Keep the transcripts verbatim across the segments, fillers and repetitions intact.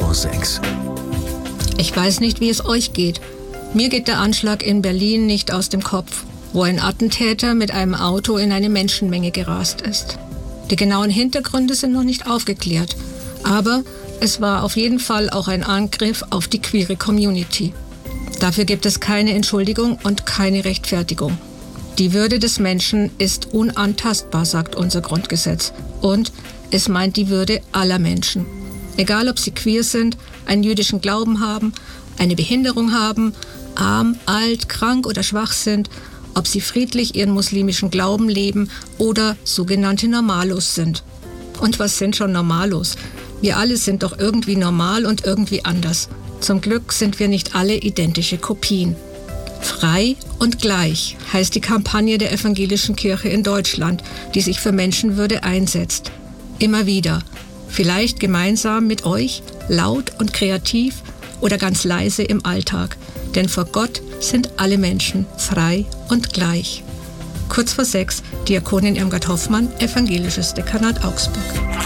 vor sechs. Ich weiß nicht, wie es euch geht. Mir geht der Anschlag in Berlin nicht aus dem Kopf, wo ein Attentäter mit einem Auto in eine Menschenmenge gerast ist. Die genauen Hintergründe sind noch nicht aufgeklärt, aber es war auf jeden Fall auch ein Angriff auf die queere Community. Dafür gibt es keine Entschuldigung und keine Rechtfertigung. Die Würde des Menschen ist unantastbar, sagt unser Grundgesetz. Und es meint die Würde aller Menschen. Egal, ob sie queer sind, einen jüdischen Glauben haben, eine Behinderung haben, arm, alt, krank oder schwach sind, ob sie friedlich ihren muslimischen Glauben leben oder sogenannte Normalos sind. Und was sind schon Normalos? Wir alle sind doch irgendwie normal und irgendwie anders. Zum Glück sind wir nicht alle identische Kopien. Frei und gleich heißt die Kampagne der Evangelischen Kirche in Deutschland, die sich für Menschenwürde einsetzt. Immer wieder. Vielleicht gemeinsam mit euch, laut und kreativ oder ganz leise im Alltag. Denn vor Gott sind alle Menschen frei und gleich. Kurz vor sechs, Diakonin Irmgard Hoffmann, Evangelisches Dekanat Augsburg.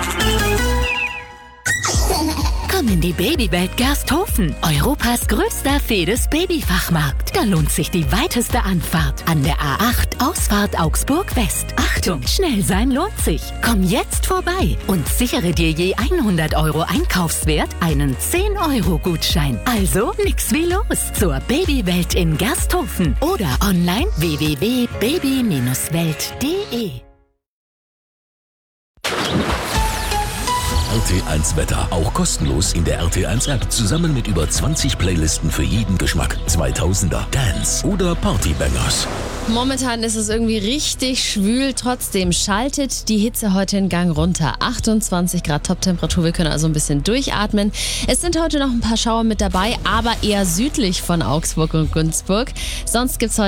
Komm in die Babywelt Gersthofen, Europas größter Fedes-Babyfachmarkt. Da lohnt sich die weiteste Anfahrt an der A acht, Ausfahrt Augsburg West. Achtung, schnell sein lohnt sich. Komm jetzt vorbei und sichere dir je hundert Euro Einkaufswert einen zehn Euro Gutschein. Also nix wie los zur Babywelt in Gersthofen oder online w w w punkt baby Bindestrich welt punkt de. R T eins Wetter, auch kostenlos in der R T eins App, zusammen mit über zwanzig Playlisten für jeden Geschmack. zweitausender, Dance oder Partybangers. Momentan ist es irgendwie richtig schwül, trotzdem schaltet die Hitze heute in Gang runter. achtundzwanzig Grad Toptemperatur, wir können also ein bisschen durchatmen. Es sind heute noch ein paar Schauer mit dabei, aber eher südlich von Augsburg und Günzburg. Sonst gibt's heute